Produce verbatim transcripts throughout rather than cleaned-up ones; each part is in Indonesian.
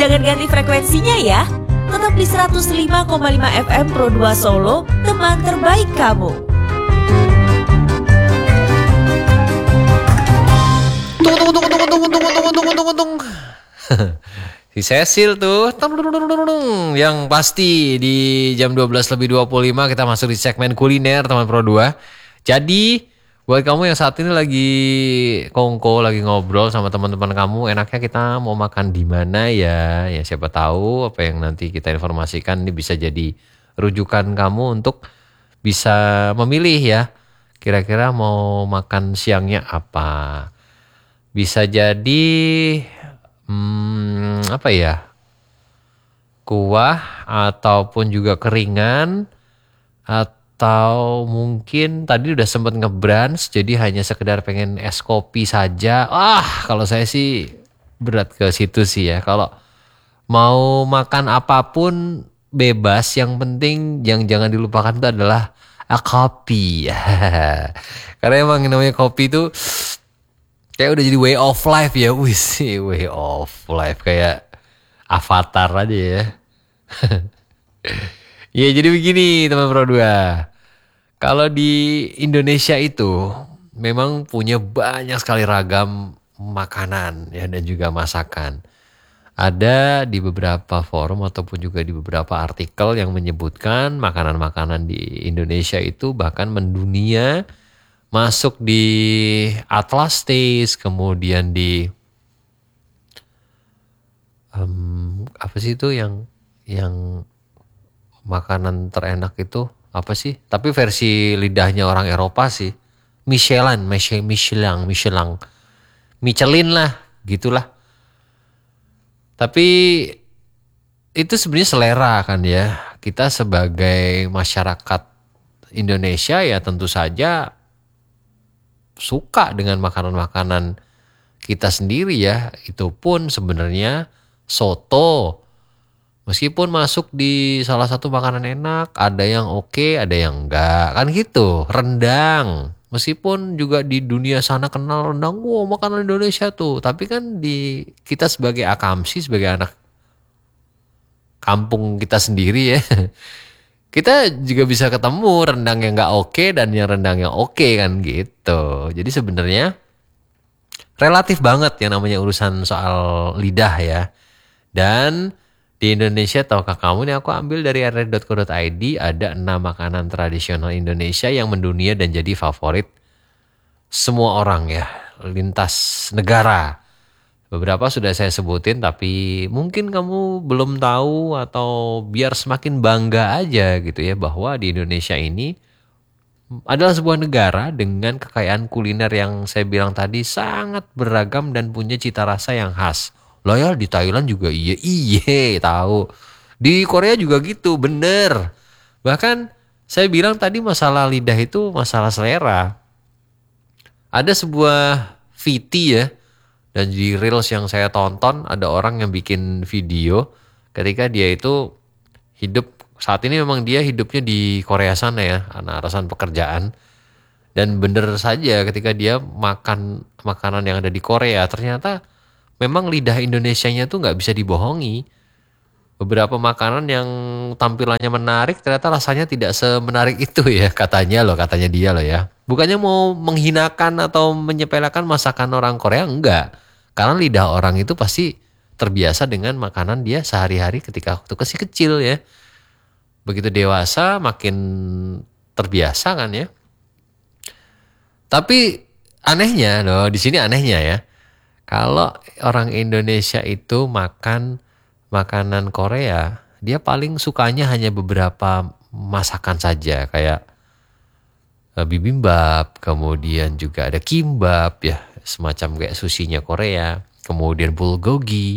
Jangan ganti frekuensinya ya. Tetap di seratus lima koma lima F M Pro dua Solo, teman terbaik kamu. Tunggu, tunggu, tunggu, tunggu, tunggu, tunggu, tunggu, tunggu, tunggu, tunggu. Si Cecil tuh, yang pasti di jam dua belas lebih dua puluh lima kita masuk di segmen kuliner teman Pro dua. Jadi buat kamu yang saat ini lagi kongko, lagi ngobrol sama teman-teman kamu, enaknya kita mau makan di mana ya? Ya siapa tahu apa yang nanti kita informasikan ini bisa jadi rujukan kamu untuk bisa memilih ya. Kira-kira mau makan siangnya apa? Bisa jadi hmm, apa ya? Kuah ataupun juga keringan atau mungkin tadi udah sempet ngebrunch jadi hanya sekedar pengen es kopi saja. Ah, kalau saya sih berat ke situ sih ya. Kalau mau makan apapun bebas, yang penting yang jangan dilupakan itu adalah ah, kopi. Karena emang namanya kopi itu kayak udah jadi way of life ya. Wih sih, way of life kayak avatar aja ya. Ya jadi begini teman Pro dua. Kalau di Indonesia itu memang punya banyak sekali ragam makanan ya dan juga masakan. Ada di beberapa forum ataupun juga di beberapa artikel yang menyebutkan makanan-makanan di Indonesia itu bahkan mendunia, masuk di Atlas Taste, kemudian di um, apa sih itu yang yang makanan terenak itu apa sih? Tapi versi lidahnya orang Eropa sih. Michelin, Michelin, Michelin, Michelin, Michelin lah, gitulah. Tapi itu sebenarnya selera kan ya. Kita sebagai masyarakat Indonesia ya tentu saja suka dengan makanan-makanan kita sendiri ya. Itu pun sebenarnya soto. Meskipun masuk di salah satu makanan enak, ada yang oke, ada yang enggak. Kan gitu, rendang. Meskipun juga di dunia sana kenal rendang, wow makanan Indonesia tuh. Tapi kan di kita sebagai akamsi, sebagai anak kampung kita sendiri ya. Kita juga bisa ketemu rendang yang enggak oke dan yang rendang yang oke kan gitu. Jadi sebenarnya relatif banget yang namanya urusan soal lidah ya. Dan di Indonesia, tahukah kamu nih aku ambil dari r r dot co dot i d ada enam makanan tradisional Indonesia yang mendunia dan jadi favorit semua orang ya, lintas negara. Beberapa sudah saya sebutin tapi mungkin kamu belum tahu atau biar semakin bangga aja gitu ya bahwa di Indonesia ini adalah sebuah negara dengan kekayaan kuliner yang saya bilang tadi sangat beragam dan punya cita rasa yang khas. Loh ya di Thailand juga iya, iya tahu. Di Korea juga gitu, bener. Bahkan saya bilang tadi masalah lidah itu masalah selera. Ada sebuah V T ya, dan di Reels yang saya tonton ada orang yang bikin video ketika dia itu hidup, saat ini memang dia hidupnya di Korea sana ya, karena alasan pekerjaan. Dan bener saja ketika dia makan makanan yang ada di Korea, ternyata memang lidah Indonesianya tuh nggak bisa dibohongi. Beberapa makanan yang tampilannya menarik ternyata rasanya tidak semenarik itu ya katanya loh, katanya dia loh ya. Bukannya mau menghinakan atau menyepelekan masakan orang Korea, enggak. Karena lidah orang itu pasti terbiasa dengan makanan dia sehari-hari ketika waktu kecil kecil ya. Begitu dewasa makin terbiasa kan ya. Tapi anehnya loh, di sini anehnya ya. Kalau orang Indonesia itu makan makanan Korea, dia paling sukanya hanya beberapa masakan saja. Kayak bibimbap, kemudian juga ada kimbap ya, semacam kayak sushinya Korea. Kemudian bulgogi,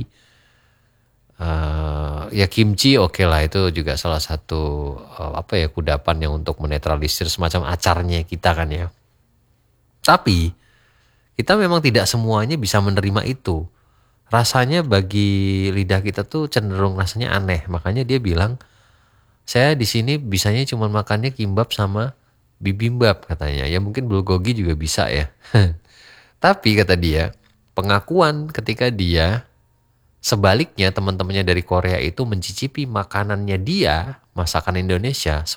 uh, ya kimchi oke okay lah, itu juga salah satu uh, apa ya kudapan yang untuk menetralisir semacam acarnya kita kan ya. Tapi kita memang tidak semuanya bisa menerima itu. Rasanya bagi lidah kita tuh cenderung rasanya aneh. Makanya dia bilang, saya di sini bisanya cuma makannya kimbap sama bibimbap katanya. Ya mungkin bulgogi juga bisa ya. Tapi kata dia, pengakuan ketika dia Sebaliknya teman-temannya dari Korea itu mencicipi makanannya dia, masakan Indonesia,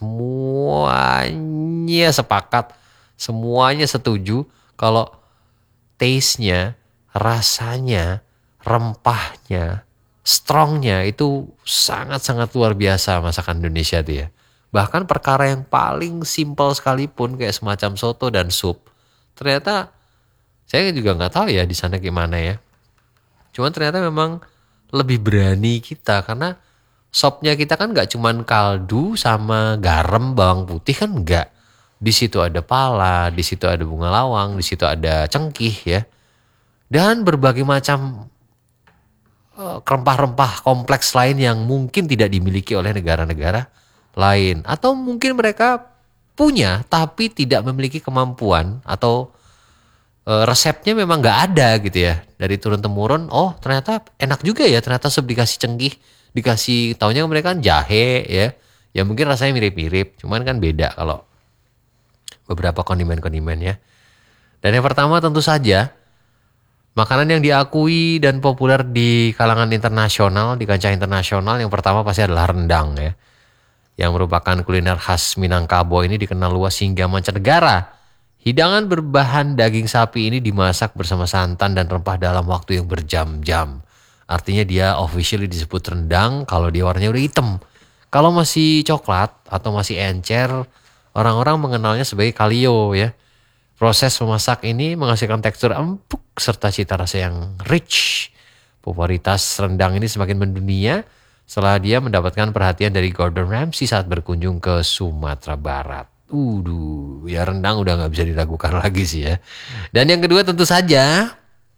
semuanya sepakat, semuanya setuju kalau taste-nya, rasanya, rempahnya, strongnya itu sangat-sangat luar biasa masakan Indonesia tuh ya. Bahkan perkara yang paling simpel sekalipun kayak semacam soto dan sup, ternyata saya juga nggak tahu ya di sana gimana ya. Cuman ternyata memang lebih berani kita karena sopnya kita kan nggak cuman kaldu sama garam bawang putih kan nggak. Di situ ada pala, di situ ada bunga lawang, di situ ada cengkih ya. Dan berbagai macam uh, rempah-rempah kompleks lain yang mungkin tidak dimiliki oleh negara-negara lain. Atau mungkin mereka punya tapi tidak memiliki kemampuan atau resepnya memang nggak ada gitu ya dari turun temurun. Oh ternyata enak juga ya, ternyata sup dikasih cengkih, dikasih taunya mereka kan jahe ya, ya mungkin rasanya mirip-mirip, cuman kan beda kalau beberapa kondimen-kondimen ya. Dan yang pertama tentu saja makanan yang diakui dan populer di kalangan internasional, di kancah internasional, yang pertama pasti adalah rendang ya, yang merupakan kuliner khas Minangkabau. Ini dikenal luas hingga mancanegara. Hidangan berbahan daging sapi ini dimasak bersama santan dan rempah dalam waktu yang berjam-jam. Artinya dia officially disebut rendang kalau dia warnanya udah hitam. Kalau masih coklat atau masih encer, orang-orang mengenalnya sebagai kalio ya. Proses memasak ini menghasilkan tekstur empuk serta cita rasa yang rich. Popularitas rendang ini semakin mendunia setelah dia mendapatkan perhatian dari Gordon Ramsay saat berkunjung ke Sumatera Barat. Uduh, ya rendang udah gak bisa diragukan lagi sih ya. Dan yang kedua tentu saja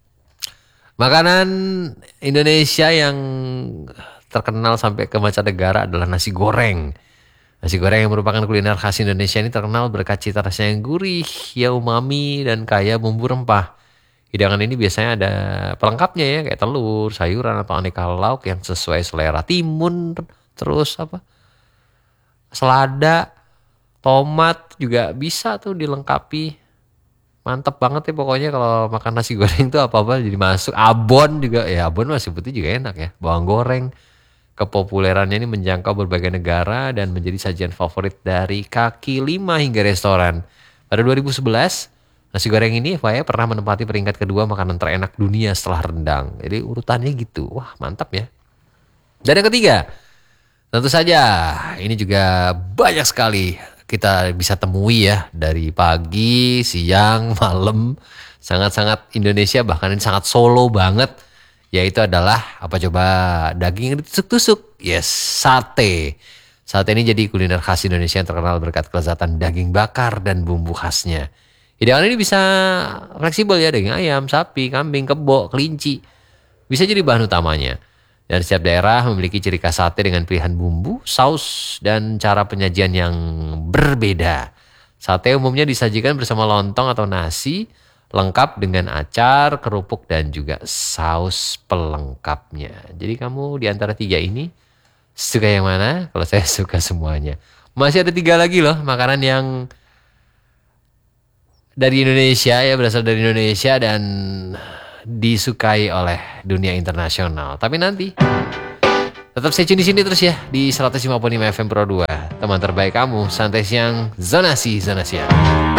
makanan Indonesia yang terkenal sampai ke mancanegara adalah nasi goreng. Nasi goreng yang merupakan kuliner khas Indonesia ini terkenal berkat cita rasa yang gurih, ya umami dan kaya bumbu rempah. Hidangan ini biasanya ada pelengkapnya ya, kayak telur, sayuran atau aneka lauk yang sesuai selera. Timun, terus apa? Selada, tomat juga bisa tuh dilengkapi. Mantep banget ya pokoknya kalau makan nasi goreng tuh apa-apa jadi masuk. Abon juga, ya abon masih putih juga enak ya. Bawang goreng. Kepopulerannya ini menjangkau berbagai negara dan menjadi sajian favorit dari kaki lima hingga restoran. Pada dua ribu sebelas, nasi goreng ini F Y I pernah menempati peringkat kedua makanan terenak dunia setelah rendang. Jadi urutannya gitu. Wah mantap ya. Dan yang ketiga, tentu saja ini juga banyak sekali kita bisa temui ya dari pagi, siang, malam. Sangat-sangat Indonesia, bahkan ini sangat Solo banget. Yaitu adalah apa coba, daging yang ditusuk-tusuk. Yes, sate. Sate ini jadi kuliner khas Indonesia yang terkenal berkat kelezatan daging bakar dan bumbu khasnya. Hidangan ini bisa fleksibel ya, daging ayam, sapi, kambing, kebo, kelinci. Bisa jadi bahan utamanya. Dan setiap daerah memiliki ciri khas sate dengan pilihan bumbu, saus, dan cara penyajian yang berbeda. Sate umumnya disajikan bersama lontong atau nasi, lengkap dengan acar, kerupuk, dan juga saus pelengkapnya. Jadi kamu di antara tiga ini suka yang mana? Kalau saya suka semuanya. Masih ada tiga lagi loh makanan yang dari Indonesia ya, berasal dari Indonesia dan disukai oleh dunia internasional. Tapi nanti tetap stay tune di sini terus ya di seratus lima puluh lima F M Pro dua. Teman terbaik kamu, santai siang, zonasi, zona siang.